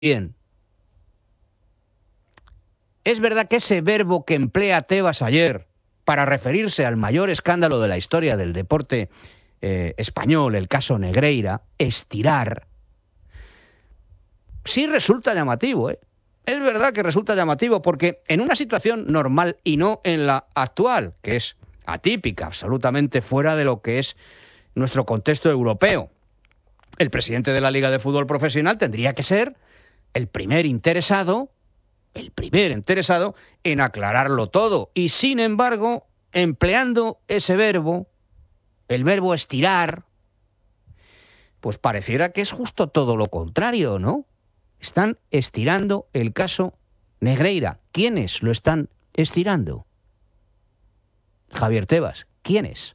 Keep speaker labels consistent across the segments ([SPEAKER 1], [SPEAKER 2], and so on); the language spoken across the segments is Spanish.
[SPEAKER 1] Bien. Es verdad que ese verbo que emplea Tebas ayer para referirse al mayor escándalo de la historia del deporte español, el caso Negreira, estirar, sí resulta llamativo, ¿eh? Es verdad que resulta llamativo porque en una situación normal y no en la actual, que es atípica, absolutamente fuera de lo que es nuestro contexto europeo, el presidente de la Liga de Fútbol Profesional tendría que ser el primer interesado en aclararlo todo. Y sin embargo, empleando ese verbo, el verbo estirar, pues pareciera que es justo todo lo contrario, ¿no? Están estirando el caso Negreira. ¿Quiénes lo están estirando? Javier Tebas. ¿Quiénes?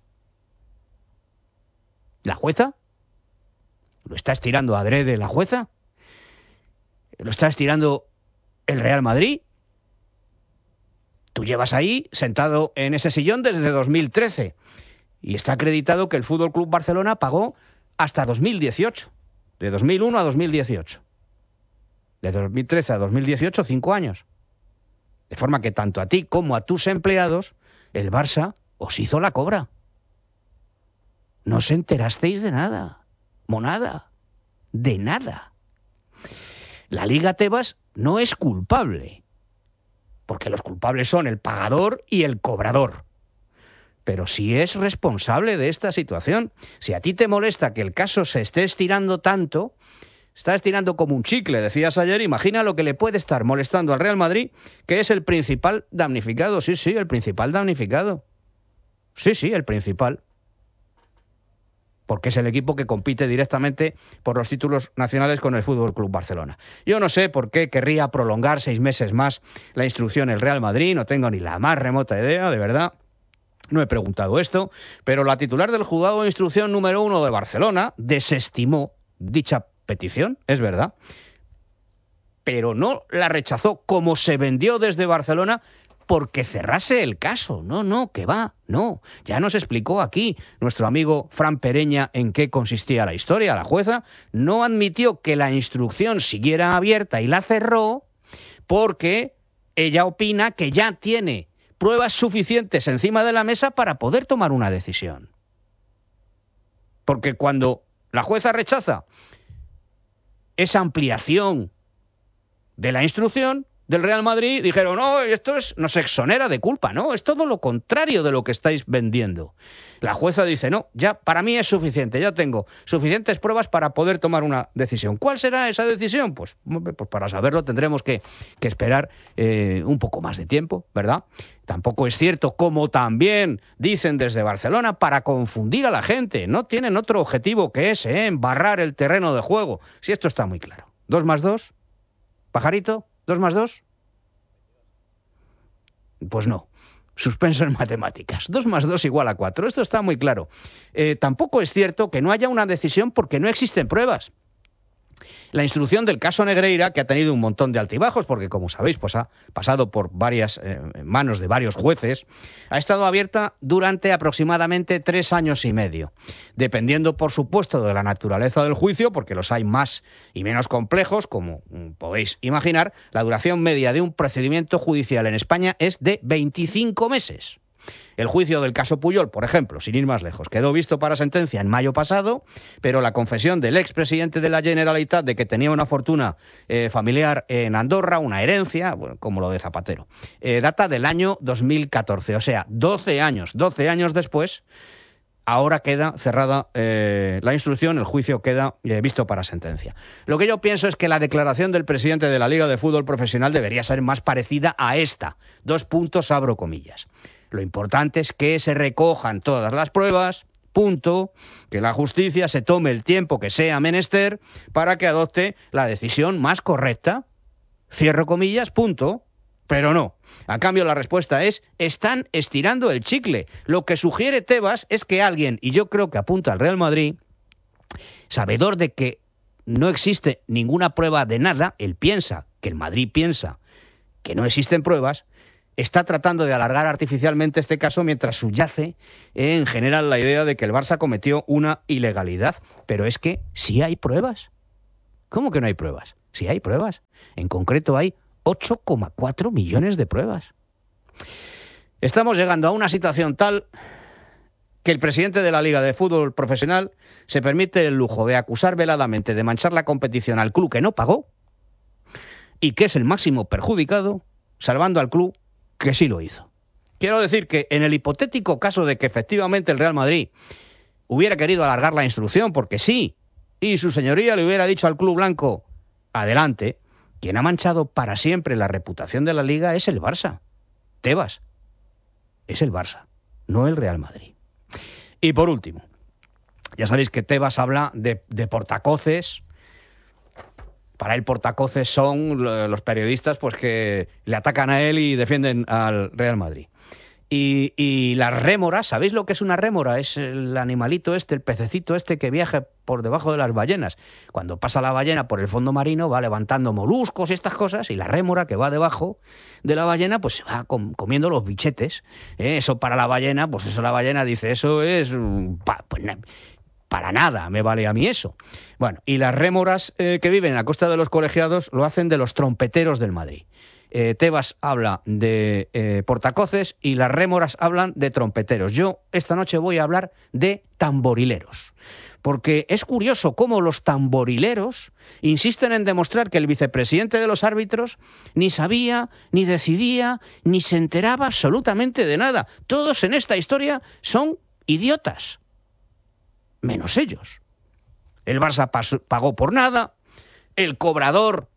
[SPEAKER 1] ¿La jueza? ¿Lo está estirando adrede la jueza? ¿Lo está estirando el Real Madrid? Tú llevas ahí sentado en ese sillón desde 2013 y está acreditado que el Fútbol Club Barcelona pagó hasta 2018, de 2001 a 2018. De 2013 a 2018, 5 años. De forma que tanto a ti como a tus empleados, el Barça os hizo la cobra. No os enterasteis de nada, monada, de nada. La Liga Tebas no es culpable, porque los culpables son el pagador y el cobrador. Pero sí es responsable de esta situación. Si a ti te molesta que el caso se esté estirando tanto, está estirando como un chicle, decías ayer, imagina lo que le puede estar molestando al Real Madrid, que es el principal damnificado. Sí, el principal damnificado. Sí, el principal. Porque es el equipo que compite directamente por los títulos nacionales con el Fútbol Club Barcelona. Yo no sé por qué querría prolongar 6 meses más la instrucción el Real Madrid, no tengo ni la más remota idea, de verdad. No he preguntado esto, pero la titular del juzgado de instrucción número 1 de Barcelona desestimó dicha petición, es verdad, pero no la rechazó como se vendió desde Barcelona porque cerrase el caso. No, que va, no. Ya nos explicó aquí nuestro amigo Fran Pereña en qué consistía la historia. La jueza no admitió que la instrucción siguiera abierta y la cerró porque ella opina que ya tiene pruebas suficientes encima de la mesa para poder tomar una decisión. Porque cuando la jueza rechaza esa ampliación de la instrucción del Real Madrid, dijeron, no, esto nos exonera de culpa, no, es todo lo contrario de lo que estáis vendiendo. La jueza dice, no, ya para mí es suficiente, ya tengo suficientes pruebas para poder tomar una decisión. ¿Cuál será esa decisión? Pues para saberlo tendremos que esperar un poco más de tiempo, ¿verdad? Tampoco es cierto, como también dicen desde Barcelona, para confundir a la gente. No tienen otro objetivo que ese, embarrar el terreno de juego. Si esto está muy claro. 2 más 2, pajarito, 2 más 2. Pues no. Suspenso en matemáticas. 2 más 2 igual a 4. Esto está muy claro. Tampoco es cierto que no haya una decisión porque no existen pruebas. La instrucción del caso Negreira, que ha tenido un montón de altibajos, porque como sabéis, pues ha pasado por varias manos de varios jueces, ha estado abierta durante aproximadamente 3 años y medio, dependiendo, por supuesto, de la naturaleza del juicio, porque los hay más y menos complejos, como podéis imaginar. La duración media de un procedimiento judicial en España es de 25 meses. El juicio del caso Puyol, por ejemplo, sin ir más lejos, quedó visto para sentencia en mayo pasado, pero la confesión del expresidente de la Generalitat de que tenía una fortuna familiar en Andorra, una herencia, bueno, como lo de Zapatero, data del año 2014, o sea, 12 años después. Ahora queda cerrada la instrucción, el juicio queda visto para sentencia. Lo que yo pienso es que la declaración del presidente de la Liga de Fútbol Profesional debería ser más parecida a esta. 2 puntos, abro comillas. Lo importante es que se recojan todas las pruebas, punto, que la justicia se tome el tiempo que sea menester para que adopte la decisión más correcta. Cierro comillas, punto. Pero no. A cambio, la respuesta es, están estirando el chicle. Lo que sugiere Tebas es que alguien, y yo creo que apunta al Real Madrid, sabedor de que no existe ninguna prueba de nada, él piensa, que el Madrid piensa que no existen pruebas, está tratando de alargar artificialmente este caso mientras subyace en general la idea de que el Barça cometió una ilegalidad. Pero es que sí hay pruebas. ¿Cómo que no hay pruebas? Sí hay pruebas. En concreto hay 8,4 millones de pruebas. Estamos llegando a una situación tal que el presidente de la Liga de Fútbol Profesional se permite el lujo de acusar veladamente de manchar la competición al club que no pagó y que es el máximo perjudicado, salvando al club que sí lo hizo. Quiero decir que en el hipotético caso de que efectivamente el Real Madrid hubiera querido alargar la instrucción porque sí, y su señoría le hubiera dicho al club blanco, adelante, quien ha manchado para siempre la reputación de la Liga es el Barça. Tebas. Es el Barça, no el Real Madrid. Y por último, ya sabéis que Tebas habla de portacoces. Para él portacoces son los periodistas pues que le atacan a él y defienden al Real Madrid. Y las rémoras, ¿sabéis lo que es una rémora? Es el animalito este, el pececito este que viaja por debajo de las ballenas. Cuando pasa la ballena por el fondo marino va levantando moluscos y estas cosas, y la rémora que va debajo de la ballena pues se va comiendo los bichetes. Eso para la ballena, pues eso la ballena dice, eso es... para nada me vale a mí eso. Bueno, y las rémoras que viven en la costa de los Colegiados lo hacen de los trompeteros del Madrid. Tebas habla de portacoces y las rémoras hablan de trompeteros. Yo esta noche voy a hablar de tamborileros, porque es curioso cómo los tamborileros insisten en demostrar que el vicepresidente de los árbitros ni sabía, ni decidía, ni se enteraba absolutamente de nada. Todos en esta historia son idiotas, menos ellos. El Barça pagó por nada, el cobrador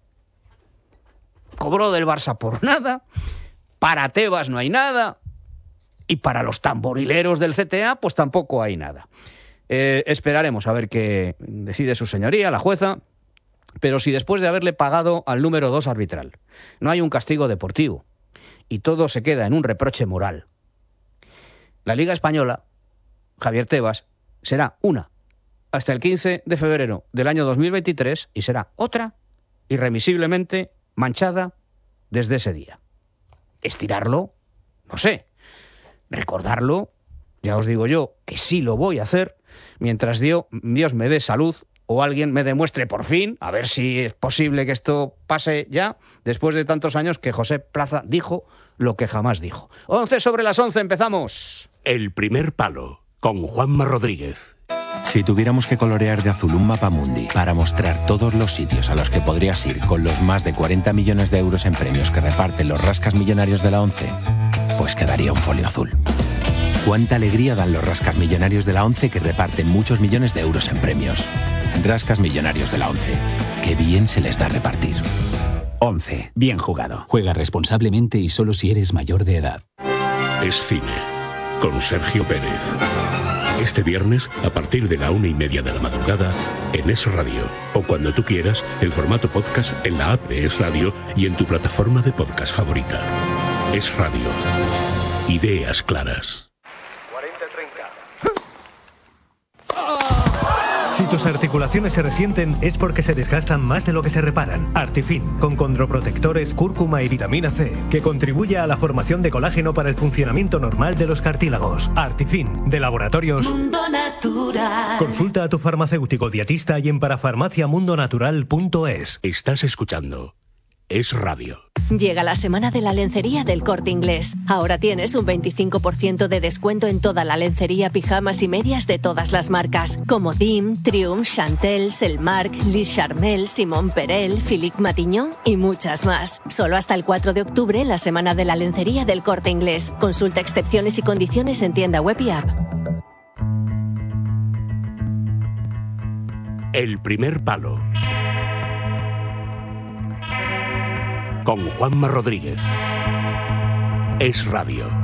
[SPEAKER 1] cobró del Barça por nada, para Tebas no hay nada, y para los tamborileros del CTA pues tampoco hay nada. Esperaremos a ver qué decide su señoría, la jueza, pero si después de haberle pagado al número 2 arbitral no hay un castigo deportivo y todo se queda en un reproche moral, la Liga Española, Javier Tebas, será una hasta el 15 de febrero del año 2023 y será otra irremisiblemente manchada desde ese día. Estirarlo, no sé. Recordarlo, ya os digo yo que sí lo voy a hacer, mientras Dios me dé salud o alguien me demuestre por fin, a ver si es posible que esto pase ya, después de tantos años que José Plaza dijo lo que jamás dijo. 11 sobre las 11, empezamos.
[SPEAKER 2] El primer palo, con Juanma Rodríguez.
[SPEAKER 3] Si tuviéramos que colorear de azul un mapamundi para mostrar todos los sitios a los que podrías ir con los más de 40 millones de euros en premios que reparten los rascas millonarios de la ONCE, pues quedaría un folio azul. Cuánta alegría dan los rascas millonarios de la ONCE que reparten muchos millones de euros en premios. Rascas millonarios de la ONCE. Qué bien se les da repartir.
[SPEAKER 4] ONCE. Bien jugado. Juega responsablemente y solo si eres mayor de edad.
[SPEAKER 2] Es cine, con Sergio Pérez. Este viernes, a partir de la 1:30 de la madrugada, en Es Radio. O cuando tú quieras, en formato podcast en la app de Es Radio y en tu plataforma de podcast favorita. Es Radio. Ideas claras.
[SPEAKER 5] 40-30. Si tus articulaciones se resienten es porque se desgastan más de lo que se reparan. Artifin, con condroprotectores, cúrcuma y vitamina C, que contribuye a la formación de colágeno para el funcionamiento normal de los cartílagos. Artifin, de Laboratorios
[SPEAKER 6] Mundo Natural.
[SPEAKER 5] Consulta a tu farmacéutico dietista y en parafarmaciamundonatural.es.
[SPEAKER 2] Estás escuchando Es Radio.
[SPEAKER 6] Llega la semana de la lencería del Corte Inglés. Ahora tienes un 25% de descuento en toda la lencería, pijamas y medias de todas las marcas, como Dim, Triumph, Chantel, Selmark, Lis Charmel, Simon Perel, Philippe Matignon y muchas más. Solo hasta el 4 de octubre, la semana de la lencería del Corte Inglés. Consulta excepciones y condiciones en tienda web y app.
[SPEAKER 2] El primer palo, con Juanma Rodríguez. Es Radio.